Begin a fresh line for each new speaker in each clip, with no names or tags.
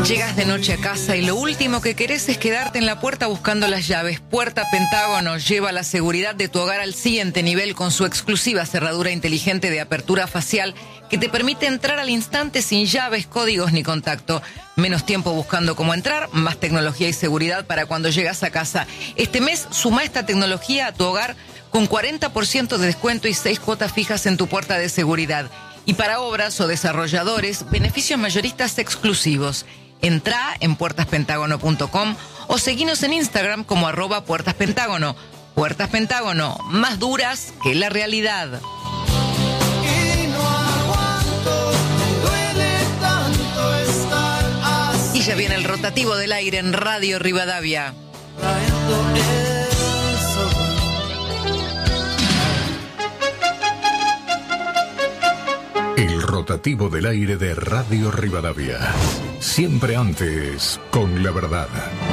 Llegas de noche a casa y lo último que querés es quedarte en la puerta buscando las llaves. Puerta Pentágono lleva la seguridad de tu hogar al siguiente nivel con su exclusiva cerradura inteligente de apertura facial que te permite entrar al instante sin llaves, códigos ni contacto. Menos tiempo buscando cómo entrar, más tecnología y seguridad para cuando llegas a casa. Este mes suma esta tecnología a tu hogar con 40% de descuento y 6 cuotas fijas en tu puerta de seguridad. Y para obras o desarrolladores, beneficios mayoristas exclusivos. Entrá en puertaspentágono.com o seguinos en Instagram como @puertaspentágono. Puertas Pentágono, más duras que la realidad.
Y no aguanto, me duele tanto estar así.
Y ya viene el rotativo del aire en Radio Rivadavia.
Trayendo
El rotativo del aire de Radio Rivadavia. Siempre antes, con la verdad.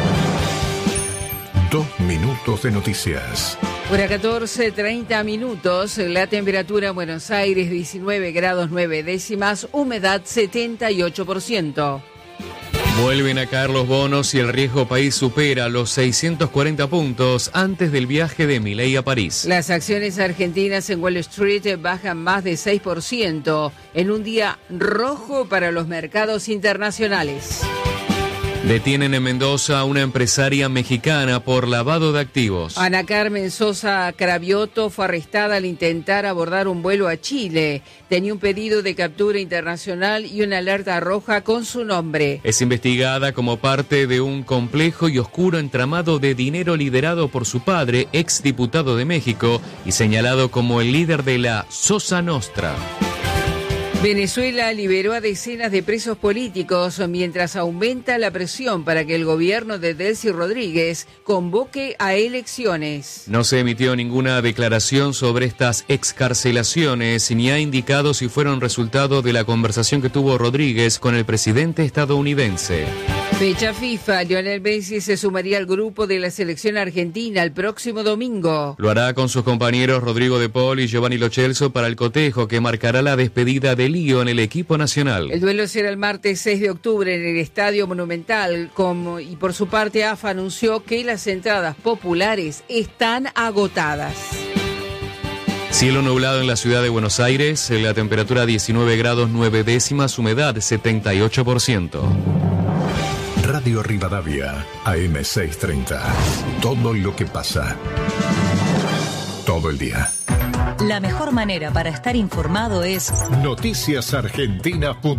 2 minutos de noticias.
Hora 14:30 minutos, la temperatura en Buenos Aires 19 grados 9 décimas, humedad 78%.
Vuelven a caer los bonos y el riesgo país supera los 640 puntos antes del viaje de Milei a París.
Las acciones argentinas en Wall Street bajan más de 6% en un día rojo para los mercados internacionales.
Detienen en Mendoza a una empresaria mexicana por lavado de activos.
Ana Carmen Sosa Cravioto fue arrestada al intentar abordar un vuelo a Chile. Tenía un pedido de captura internacional y una alerta roja con su nombre.
Es investigada como parte de un complejo y oscuro entramado de dinero liderado por su padre, exdiputado de México, y señalado como el líder de la Sosa Nostra.
Venezuela liberó a decenas de presos políticos mientras aumenta la presión para que el gobierno de Delcy Rodríguez convoque a elecciones.
No se emitió ninguna declaración sobre estas excarcelaciones ni ha indicado si fueron resultado de la conversación que tuvo Rodríguez con el presidente estadounidense.
Fecha FIFA, Lionel Messi se sumaría al grupo de la selección argentina el próximo domingo.
Lo hará con sus compañeros Rodrigo de Paul y Giovanni Lo Celso para el cotejo que marcará la despedida de Lío en el equipo nacional.
El duelo será el martes 6 de octubre en el Estadio Monumental y por su parte AFA anunció que las entradas populares están agotadas.
Cielo nublado en la ciudad de Buenos Aires, la temperatura 19 grados 9 décimas, humedad 78%.
Radio Rivadavia, AM 630. Todo lo que pasa. Todo el día.
La mejor manera para estar informado es
Noticiasargentina.com